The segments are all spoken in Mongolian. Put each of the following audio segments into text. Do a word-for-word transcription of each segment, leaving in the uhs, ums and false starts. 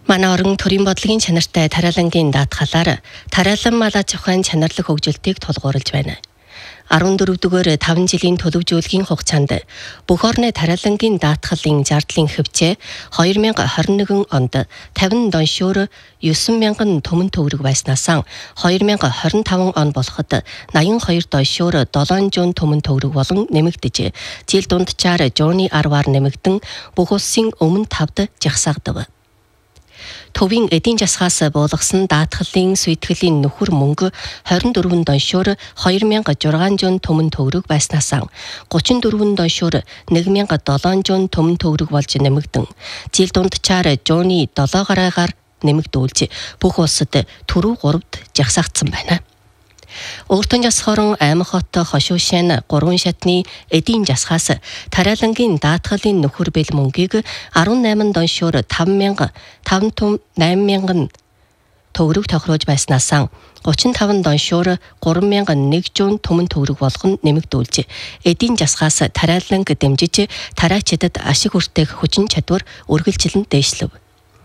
Манай орон төрийн бодлогын чанартай тариалангийн даатгалаар тариалан малаж ухаан чанарлаг хөгжилтийг тулгуурлаж байна. арван дөрөвдүгээр таван жилийн төлөвжүүлгийн хугацаанд бүх орны тариалангийн даатгалын зардлын хөвчөө хоёр мянга хорин нэгэн онд тавин доншуур есөн мянган төмөн төгрөг байснаас хоёр мянга хорин таван он болоход наян хоёр доншуур долоон жуун төмөн төгрөг болон нэмэгдэж, жил дунджаар жууны арваар нэмэгдэн бүх улсын өмнө тавд жагсаагдав. Төвийн эдийн засгаас буулгасан даатгалын сүйтгэлийн нөхөр мөнгө хорин дөрвөн доншуур хоёр мянга зургаан жуун төмөн төгрөг байснаас гучин дөрвөн доншуур нэг мянга долоон жуун төмөн төгрөг болж нэмэгдэн, жил дунджаар жууны долоо гараагаар нэмэгдүүлж бүх улсад түрүү гуравд жагсаагдсан байна. Өөртөө жасхорон аймаг хот хошуушин гурван шатны эдийн засгаас тариалангийн даатгалын нөхөр бэл мөнгийг арван найман доншуур таван мянга таван том найман мянган төгрөг тохируулж байснаас гучин таван доншуур гурван мянга нэг жуун төмөн төгрөг болгон нэмэгдүүлж, эдийн засгаас тариаланг дэмжиж тариачдад ашиг хүртээх хүчин чадвар үргэлжлэн дээшлэв.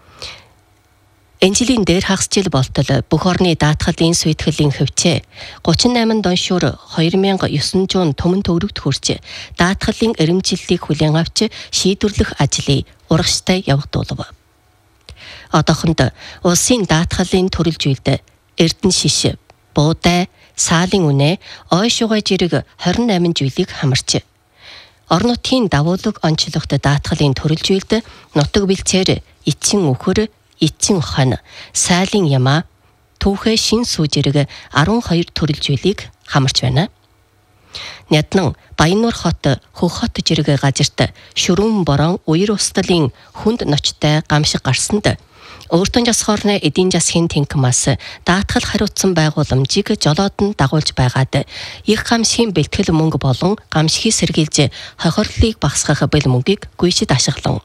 Энэ жилийн дээр хагас жил болтол бүх орны даатгалын сүйтгэлийн хөвчөө гучин найман доншуур хоёр мянга есөн жуун төмөн төгрөгт хүрч, даатгалын эрэмжиллийг хүлээн авч шийдвэрлэх ажлыг урагштай явагдуулав. Одоохонд улсын даатгалын төрөлж үйлд Эрдэнэ шиш, Буудай, Саалын үнэ, Ой шугай жирэг хорин найман жилийг хамарч, орон нутгийн давуулаг онцлогт даатгалын төрөлж үйлд нутаг бэлчээр эцсийн үхэр, эцсийн хон, Сайлын ямаа, Түүхээ шин сүүжирэг арван хоёр төрөлж үйлийг хамарч байна. Няднан Баяннуур хот Хөх хот жирэг газарт шүрүүн борон уяр устдалын хүнд ночтой гамшиг гарсанд өөртөө жасхорны эдийн засгийн тэнхимээс даатгал хариуцсан байгууламжийг жолоод нь дагуулж байгаад их гамшигын бэлтгэл мөнгө болон гамшигыг сэргийлж хохирлыг багасгах бэл мөнгийг гүйцэд ашиглан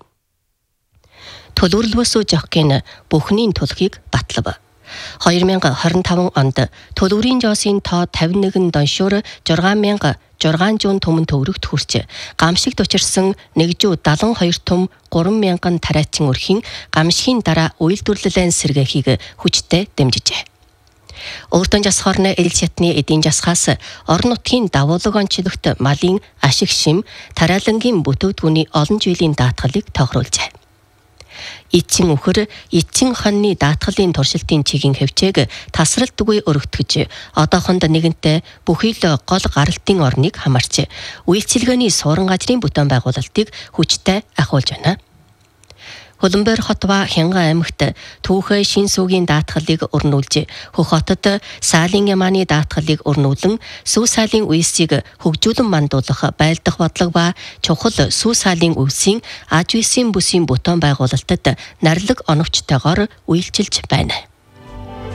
төлөвлөлөөс жохгийн бүхний төлөхийг батлав. хоёр мянга хорин таван онд төлөврийн жоосын тоо тавин нэгэн доншуур зургаан мянга зургаан жуун төмөн төгрөгт хүрч, гамшигт учирсан нэг зуун даатгалын хоёр том гурван мянган тариачин өрхийн гамшигын дараа үйлдвэрлэлийн сэргээхийг хүчтэй дэмжижээ. Өөртөө жасхорны эл шатны эдийн засгаас орон нутгийн давуулаг онцлогт малын ашиг шим, тариалангийн бүтээгдэхүүний олон жилийн даатгалыг тохируулжээ. Эцсийн үхэр, эцсийн хонны даатгалын туршилтын чигийн хөвчөөг тасралтгүй өргөтгөж, одоохонд нэгэнтээ бүхий л гол гаралтын орныг хамарч, үйлчилгээний суурин газрын бүтээн байгуулалтыг хүчтэй ахиулж байна. Хөлбөмбөр хот ба Хянган аймагт Түүхээ шин сүүгийн даатгалыг өрнүүлж, Хөх хотод Саалын ямааны даатгалыг өрнүүлэн сүү саалын үйлсийг хөгжүүлэн мандуулах байлдах бодлого ба чухал сүү саалын үйлсийн аж үйлсийн бүсийн бүтээн байгуулалтад нарлаг оновчтойгоор үйлчилж байна.